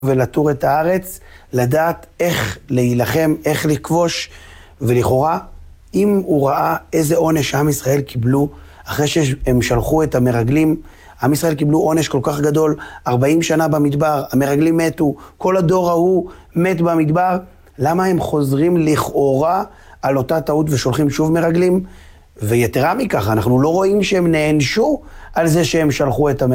ולטור את הארץ, לדעת איך להילחם, איך לכבוש, ולכאורה, אם הוא ראה איזה עונש עם ישראל קיבלו, אחרי שהם שלחו את המרגלים, עם ישראל קיבלו עונש כל כך גדול, 40 שנה במדבר, המרגלים מתו, כל הדור ההוא מת במדבר, למה הם חוזרים לכאורה על אותה טעות ושולחים שוב מרגלים? ויתרה מכך, אנחנו לא רואים שהם נענשו על זה שהם שלחו את המרגלים.